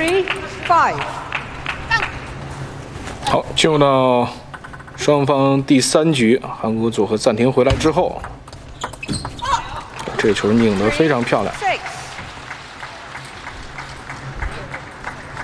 3-5。 好，进入到双方第3局，韩国组合暂停回来之后，这球拧得非常漂亮。